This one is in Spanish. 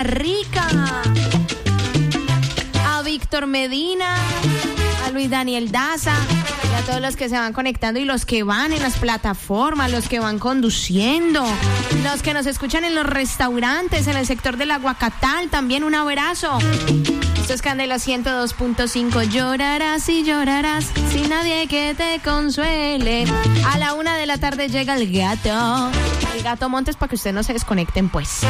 Rica, a Víctor Medina, a Luis Daniel Daza y a todos los que se van conectando y los que van en las plataformas, los que van conduciendo, los que nos escuchan en los restaurantes, en el sector del Aguacatal, también un abrazo. Esto es Candela 102.5. Llorarás y llorarás sin nadie que te consuele. A la 1 de la tarde llega el gato Montes para que ustedes no se desconecten, pues.